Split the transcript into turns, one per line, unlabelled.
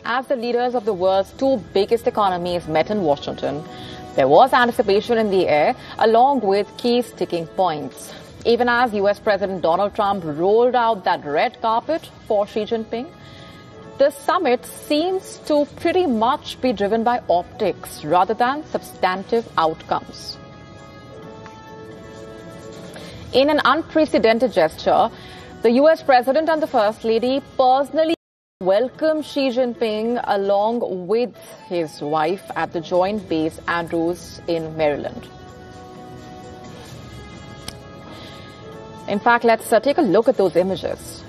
as the leaders of the world's two biggest economies met in Washington, there was anticipation in the air along with key sticking points. Even as US President Donald Trump rolled out that red carpet for Xi Jinping, the summit seems to pretty much be driven by optics rather than substantive outcomes. In an unprecedented gesture, the US President and the First Lady personally welcomed Xi Jinping along with his wife at the Joint Base Andrews in Maryland. In fact, let's take a look at those images.